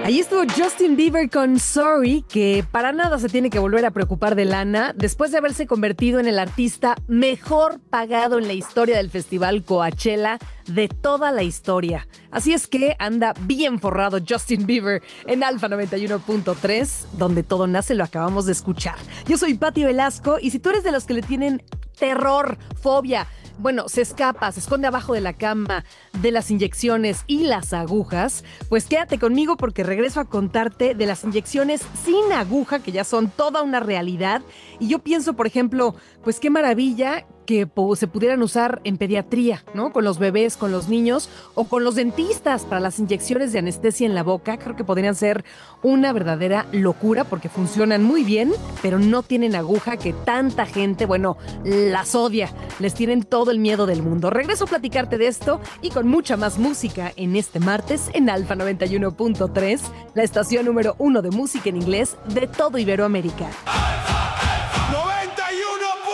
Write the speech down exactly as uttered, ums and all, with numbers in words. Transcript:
Ahí estuvo Justin Bieber con Sorry, que para nada se tiene que volver a preocupar de lana después de haberse convertido en el artista mejor pagado en la historia del festival Coachella de toda la historia. Así es que anda bien forrado Justin Bieber en Alfa noventa y uno punto tres, donde todo nace, lo acabamos de escuchar. Yo soy Pati Velasco y si tú eres de los que le tienen terror, fobia, bueno, se escapa, se esconde abajo de la cama de las inyecciones y las agujas, pues quédate conmigo porque regreso a contarte de las inyecciones sin aguja, que ya son toda una realidad. Y yo pienso, por ejemplo, pues qué maravilla que se pudieran usar en pediatría, ¿no? Con los bebés, con los niños o con los dentistas para las inyecciones de anestesia en la boca. Creo que podrían ser una verdadera locura porque funcionan muy bien, pero no tienen aguja, que tanta gente, bueno, las odia. Les tienen todo el miedo del mundo. Regreso a platicarte de esto y con mucha más música en este martes en Alfa noventa y uno punto tres, la estación número uno de música en inglés de todo Iberoamérica.